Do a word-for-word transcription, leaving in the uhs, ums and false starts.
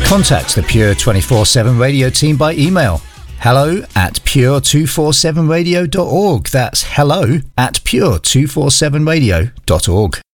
Contact the Pure two forty-seven Radio team by email. Hello at pure two forty-seven radio dot org. That's hello at pure two forty-seven radio dot org.